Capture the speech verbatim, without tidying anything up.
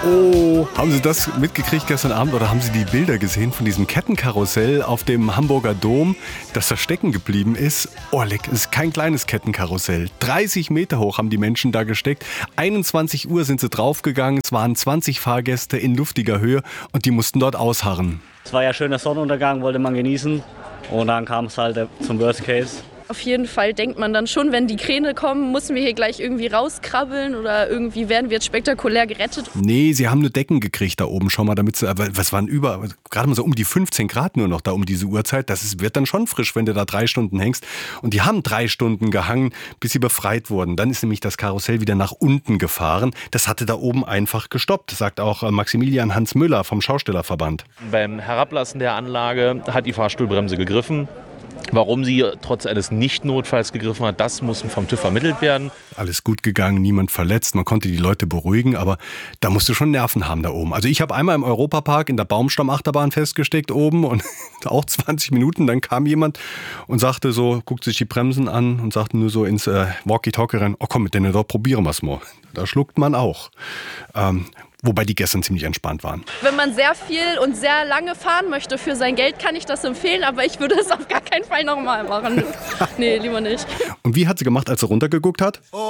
Oh, haben Sie das mitgekriegt gestern Abend oder haben Sie die Bilder gesehen von diesem Kettenkarussell auf dem Hamburger Dom, das da stecken geblieben ist? Oh, leck, es ist kein kleines Kettenkarussell. dreißig Meter hoch haben die Menschen da gesteckt. einundzwanzig Uhr sind sie draufgegangen. Es waren zwanzig Fahrgäste in luftiger Höhe und die mussten dort ausharren. Es war ja schöner Sonnenuntergang, wollte man genießen. Und dann kam es halt zum Worst Case. Auf jeden Fall denkt man dann schon, wenn die Kräne kommen, müssen wir hier gleich irgendwie rauskrabbeln oder irgendwie werden wir jetzt spektakulär gerettet. Nee, sie haben nur Decken gekriegt da oben schon mal, damit sie, was waren über, gerade mal so um die fünfzehn Grad nur noch da um diese Uhrzeit. Das ist, wird dann schon frisch, wenn du da drei Stunden hängst. Und die haben drei Stunden gehangen, bis sie befreit wurden. Dann ist nämlich das Karussell wieder nach unten gefahren. Das hatte da oben einfach gestoppt, sagt auch Maximilian Hans Müller vom Schaustellerverband. Beim Herablassen der Anlage hat die Fahrstuhlbremse gegriffen. Warum sie trotz eines Nicht-Notfalls gegriffen hat, das muss vom TÜV vermittelt werden. Alles gut gegangen, niemand verletzt, man konnte die Leute beruhigen, aber da musst du schon Nerven haben da oben. Also ich habe einmal im Europapark in der Baumstammachterbahn festgesteckt oben und auch zwanzig Minuten, dann kam jemand und sagte so, guckt sich die Bremsen an und sagte nur so ins äh, Walkie-Talkie rein, oh komm mit denen, doch probieren wir es mal. Da schluckt man auch. Ähm, Wobei die gestern ziemlich entspannt waren. Wenn man sehr viel und sehr lange fahren möchte für sein Geld, kann ich das empfehlen, aber ich würde es auf gar keinen Fall nochmal machen. Nee, lieber nicht. Und wie hat sie gemacht, als sie runtergeguckt hat?